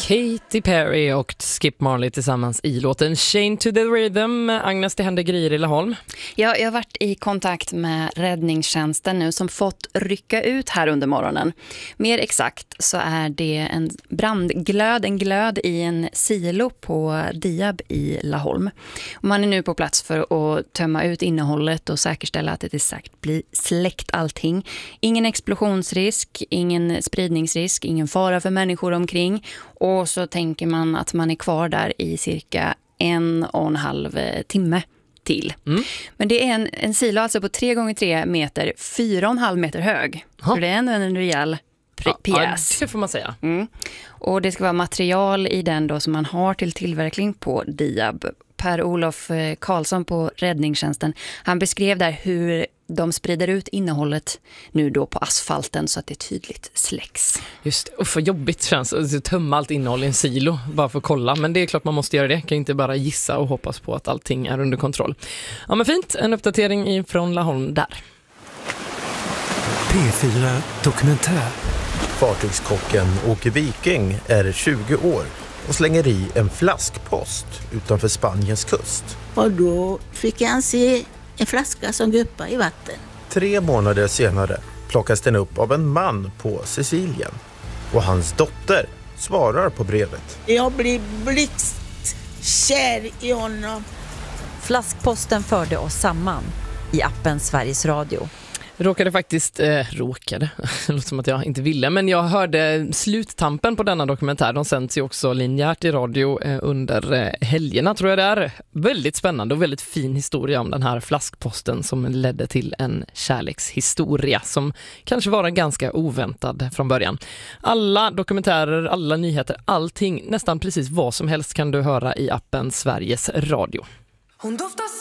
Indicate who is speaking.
Speaker 1: Katy Perry och Skip Marley tillsammans i låten Chained to the Rhythm. Agnes, det händer grejer i Laholm.
Speaker 2: Ja, jag har varit i kontakt med räddningstjänsten nu som fått rycka ut här under morgonen. Mer exakt så är det en glöd i en silo på Diab i Laholm. Man är nu på plats för att tömma ut innehållet och säkerställa att det är säkert blir släckt allting. Ingen explosionsrisk, ingen spridningsrisk, ingen fara för människor omkring. Och så tänker man att man är kvar där i cirka 1,5 timme till. Men det är en silo alltså på 3x3 meter, 4,5 meter hög. Så det är en rejäl pjäs.
Speaker 1: Ja, det får man säga.
Speaker 2: Och det ska vara material i den då som man har till tillverkning på Diab. Per-Olof Karlsson på räddningstjänsten, han beskrev där hur de sprider ut innehållet nu då på asfalten så att det tydligt släcks.
Speaker 1: Just, och för jobbigt känns att tömma allt innehåll i en silo bara för att kolla. Men det är klart man måste göra det. Kan inte bara gissa och hoppas på att allting är under kontroll. Ja, men fint. En uppdatering från Laholm där.
Speaker 3: P4 Dokumentär.
Speaker 4: Fartygskocken Åke Viking är 20 år och slänger i en flaskpost utanför Spaniens kust.
Speaker 5: Och då fick han se en flaska som guppade i vatten.
Speaker 4: 3 månader senare plockas den upp av en man på Sicilien. Och hans dotter svarar på brevet.
Speaker 5: Jag blir blixtkär i honom.
Speaker 6: Flaskposten förde oss samman i appen Sveriges Radio.
Speaker 1: Råkade faktiskt, det låter som att jag inte ville, men jag hörde sluttampen på denna dokumentär. De sänds ju också linjärt i radio under helgerna, tror jag det är. Väldigt spännande och väldigt fin historia om den här flaskposten som ledde till en kärlekshistoria som kanske var ganska oväntad från början. Alla dokumentärer, alla nyheter, allting, nästan precis vad som helst kan du höra i appen Sveriges Radio.